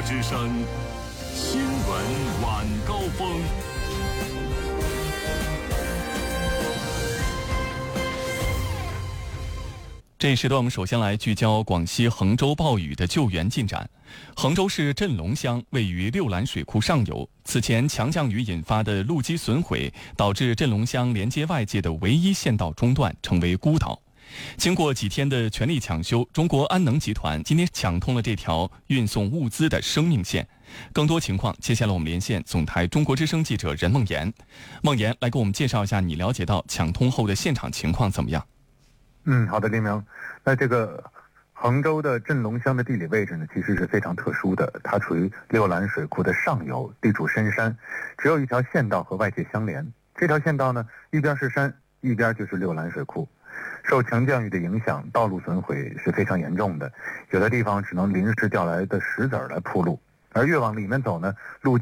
之声新闻晚高峰。 这一时段我们首先来聚焦广西衡州暴雨的救援进展。衡州市镇龙乡位于六兰水库上游，此前强降雨引发的路基损毁，导致镇龙乡连接外界的唯一县道中断，成为孤岛。经过几天的全力抢修，中国安能集团今天抢通了这条运送物资的生命线。更多情况，接下来我们连线总台中国之声记者任梦妍。梦妍，来给我们介绍一下你了解到抢通后的现场情况怎么样？ 好的，林明。那这个衡州的镇龙乡的地理位置呢，其实是非常特殊的，它处于六兰水库的上游，地处深山，只有一条县道和外界相连。这条县道呢，一边是山，一边就是六兰水库。受强降雨的影响，道路损毁是非常严重的，有的地方只能临时调来的石子来铺路，而越往里面走呢，路